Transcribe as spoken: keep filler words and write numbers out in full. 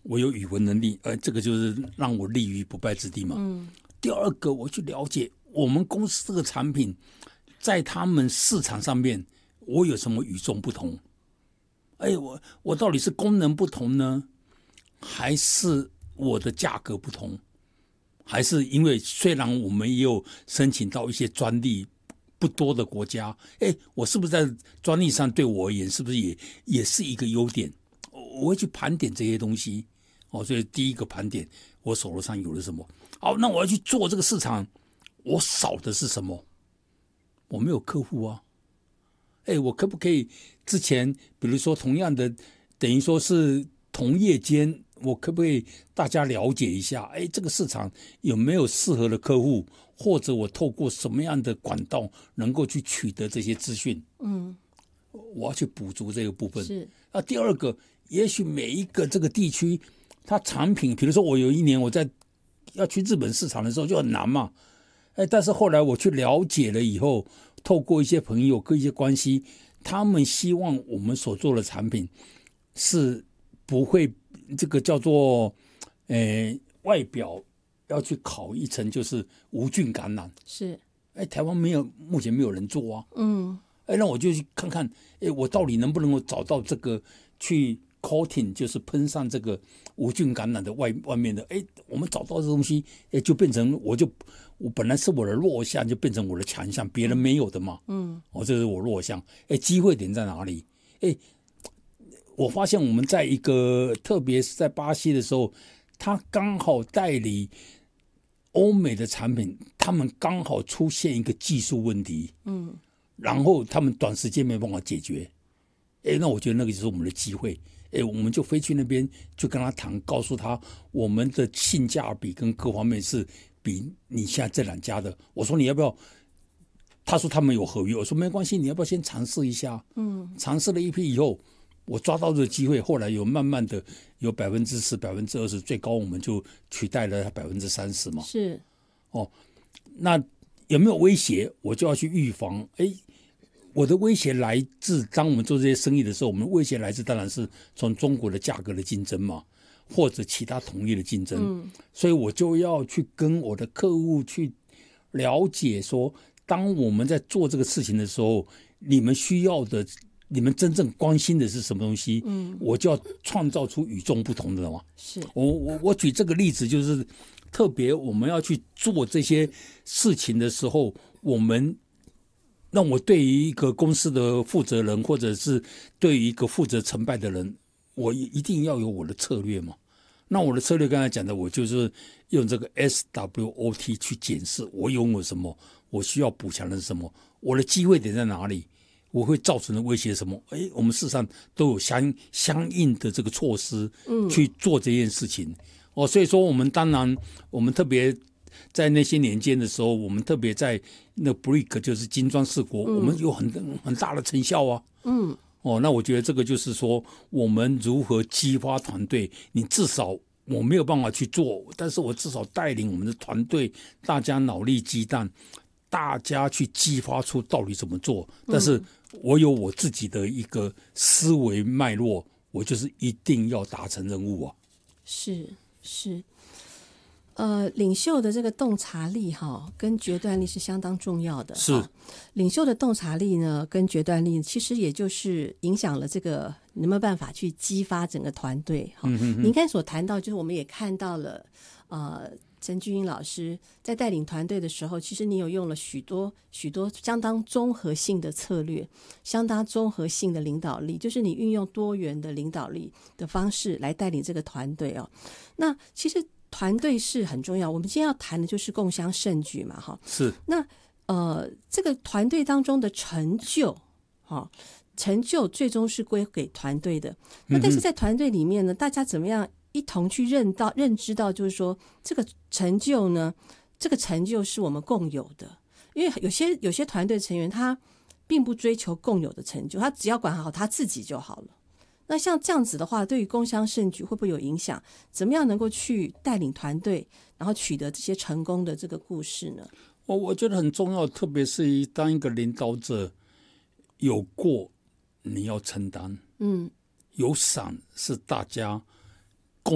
我有语文能力，呃，这个就是让我立于不败之地嘛。嗯。第二个，我去了解我们公司这个产品在他们市场上面，我有什么与众不同？哎，我我到底是功能不同呢，还是我的价格不同？还是因为虽然我们也有申请到一些专利不多的国家，哎，我是不是在专利上对我而言是不是也也是一个优点？我会去盘点这些东西。哦，所以第一个盘点，我手头上有了什么？好，那我要去做这个市场，我少的是什么？我没有客户啊。哎，我可不可以之前，比如说同样的，等于说是同业间，我可不可以大家了解一下？哎，这个市场有没有适合的客户，或者我透过什么样的管道能够去取得这些资讯？嗯，我要去补足这个部分。是。那第二个，也许每一个这个地区，它产品，比如说我有一年我在要去日本市场的时候就很难嘛。哎，但是后来我去了解了以后，透过一些朋友跟一些关系，他们希望我们所做的产品是不会这个叫做，呃，外表要去烤一层就是无菌感染。是。哎，台湾没有，目前没有人做啊。嗯。哎，那我就去看看，哎，我到底能不能够找到这个去 coating， 就是喷上这个无菌感染的外外面的。哎，我们找到这东西，哎，就变成我就我本来是我的弱项，就变成我的强项，别人没有的嘛。嗯。哦，这是我弱项。哎，机会点在哪里？哎，我发现我们在一个，特别是在巴西的时候，他刚好代理欧美的产品，他们刚好出现一个技术问题。嗯。然后他们短时间没办法解决，哎，那我觉得那个就是我们的机会，哎，我们就飞去那边就跟他谈，告诉他我们的性价比跟各方面是比你现在这两家的。我说你要不要？他说他们有合约，我说没关系，你要不要先尝试一下？嗯，尝试了一批以后，我抓到这个机会，后来有慢慢的有百分之十、百分之二十，最高我们就取代了百分之三十嘛。是，哦，那有没有威胁？我就要去预防。哎。我的威胁来自，当我们做这些生意的时候，我们威胁来自当然是从中国的价格的竞争嘛，或者其他同业的竞争。嗯，所以我就要去跟我的客户去了解说，当我们在做这个事情的时候，你们需要的，你们真正关心的是什么东西？嗯，我就要创造出与众不同的嘛。是，我我我举这个例子，就是特别我们要去做这些事情的时候，我们。那我对于一个公司的负责人，或者是对于一个负责成败的人，我一定要有我的策略嘛。那我的策略刚才讲的，我就是用这个 S W O T 去检视我拥有什么，我需要补强的是什么，我的机会点在哪里，我会造成的威胁什么。哎，我们事实上都有相相应的这个措施去做这件事情。哦，所以说我们当然我们特别。在那些年间的时候，我们特别在那 B R I C 就是金砖四国，嗯、我们有很很大的成效啊。嗯，哦，那我觉得这个就是说，我们如何激发团队？你至少我没有办法去做，但是我至少带领我们的团队，大家脑力激荡，大家去激发出到底怎么做。但是我有我自己的一个思维脉络，我就是一定要达成任务啊。 是是。呃，领袖的这个洞察力哈，跟决断力是相当重要的。是，领袖的洞察力呢，跟决断力，其实也就是影响了这个你有没有办法去激发整个团队哈。嗯嗯。您刚才所谈到，就是我们也看到了，呃，陈俊英老师在带领团队的时候，其实你有用了许多许多相当综合性的策略，相当综合性的领导力，就是你运用多元的领导力的方式来带领这个团队哦。那其实。团队是很重要，我们今天要谈的就是共襄盛举嘛，哈。是。那呃，这个团队当中的成就，哈，成就最终是归给团队的。那但是在团队里面呢，大家怎么样一同去认到、认知到，就是说这个成就呢，这个成就是我们共有的。因为有些有些团队成员他并不追求共有的成就，他只要管好他自己就好了。那像这样子的话，对于共襄盛举会不会有影响？怎么样能够去带领团队，然后取得这些成功的这个故事呢？ 我我觉得很重要，特别是当一个领导者，有过你要承担，嗯，有赏是大家